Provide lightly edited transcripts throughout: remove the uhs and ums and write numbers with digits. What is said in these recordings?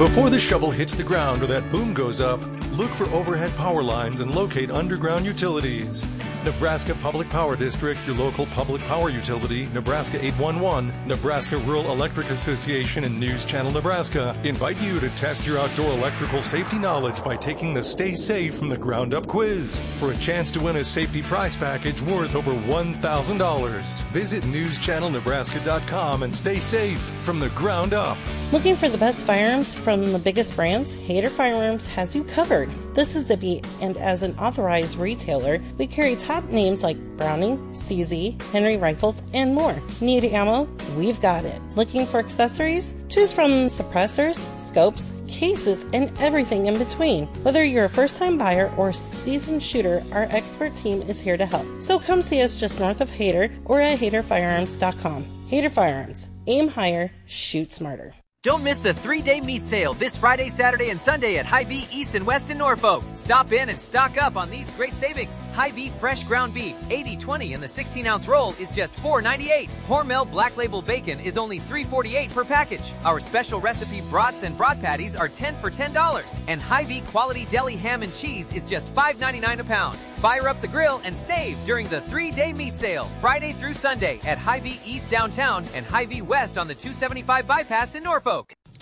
Before the shovel hits the ground or that boom goes up, look for overhead power lines and locate underground utilities. Nebraska Public Power District, your local public power utility, Nebraska 811, Nebraska Rural Electric Association, and News Channel Nebraska invite you to test your outdoor electrical safety knowledge by taking the Stay Safe from the Ground Up quiz for a chance to win a safety prize package worth over $1,000. Visit newschannelnebraska.com and stay safe from the ground up. Looking for the best firearms from the biggest brands? Hayter Firearms has you covered. This is Zippy, and as an authorized retailer, we carry top names like Browning, CZ, Henry Rifles, and more. Need ammo? We've got it. Looking for accessories? Choose from suppressors, scopes, cases, and everything in between. Whether you're a first-time buyer or seasoned shooter, our expert team is here to help. So come see us just north of Hayter or at HayterFirearms.com. Hayter Firearms. Aim higher, shoot smarter. Don't miss the 3-day meat sale this Friday, Saturday, and Sunday at Hy-Vee East and West in Norfolk. Stop in and stock up on these great savings. Hy-Vee fresh ground beef, 80/20 in the 16-ounce roll is just $4.98. Hormel Black Label bacon is only $3.48 per package. Our special recipe brats and brat patties are 10 for $10. And Hy-Vee quality deli ham and cheese is just $5.99 a pound. Fire up the grill and save during the 3-day meat sale, Friday through Sunday at Hy-Vee East downtown and Hy-Vee West on the 275 bypass in Norfolk.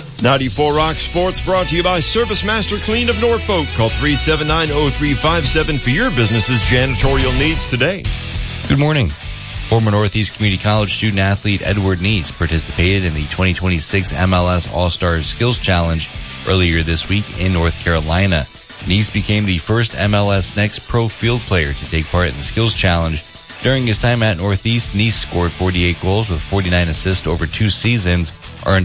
94 Rock Sports brought to you by Service Master Clean of Norfolk. Call 379-0357 for your business's janitorial needs today. Good morning. Former Northeast Community College student athlete Edward Neese participated in the 2026 MLS All-Stars Skills Challenge earlier this week in North Carolina. Neese became the first MLS Next Pro field player to take part in the Skills Challenge. During his time at Northeast, Neese scored 48 goals with 49 assists over 2 seasons, earned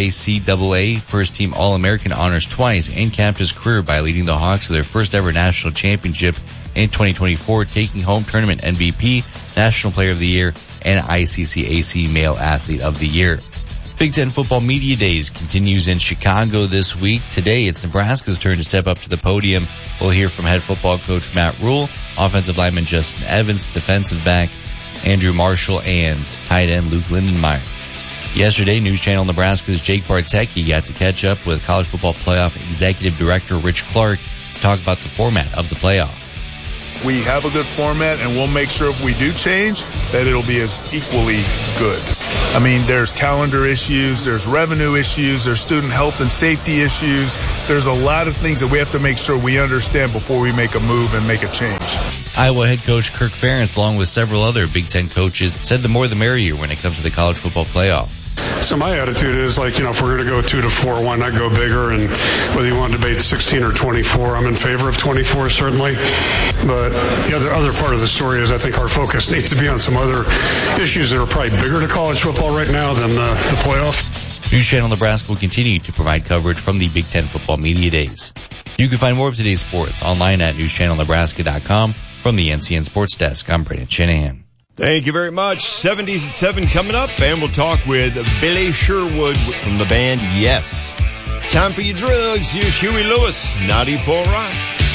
NJCAA First-Team All-American honors twice, and capped his career by leading the Hawks to their first-ever national championship in 2024, taking home tournament MVP, National Player of the Year, and ICCAC Male Athlete of the Year. Big Ten Football Media Days continues in Chicago this week. Today, it's Nebraska's turn to step up to the podium. We'll hear from head football coach Matt Rule, offensive lineman Justin Evans, defensive back Andrew Marshall, and tight end Luke Lindenmeyer. Yesterday, News Channel Nebraska's Jake Bartecki got to catch up with College Football Playoff Executive Director Rich Clark to talk about the format of the playoff. We have a good format, and we'll make sure if we do change that it'll be as equally good. I mean, there's calendar issues, there's revenue issues, there's student health and safety issues. There's a lot of things that we have to make sure we understand before we make a move and make a change. Iowa head coach Kirk Ferentz, along with several other Big Ten coaches, said the more the merrier when it comes to the college football playoff. So my attitude is if we're going to go 2-4, why not go bigger? And whether you want to debate 16 or 24, I'm in favor of 24 certainly. But the other part of the story is I think our focus needs to be on some other issues that are probably bigger to college football right now than the playoff. News Channel Nebraska will continue to provide coverage from the Big Ten Football Media Days. You can find more of today's sports online at newschannelnebraska.com. From the NCN Sports Desk, I'm Brandon Shanahan. Thank you very much. 70s at 7 coming up, and we'll talk with Billy Sherwood from the band Yes. Time for your drugs. Here's Huey Lewis, 94 Rock.